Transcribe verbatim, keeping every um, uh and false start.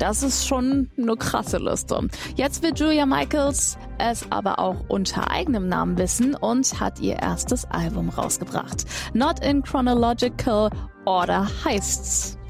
Das ist schon eine krasse Liste. Jetzt will Julia Michaels es aber auch unter eigenem Namen wissen und hat ihr erstes Album rausgebracht. Not in Chronological Order heißt's.